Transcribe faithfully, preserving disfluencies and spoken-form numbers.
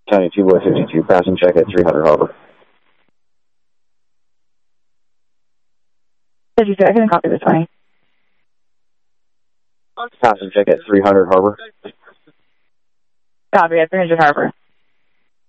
County two boy fifty-two, passing check at three hundred Harbor. fifty-two, I can copy this twenty. Passing check at three hundred Harbor. Copy at three hundred Harbor.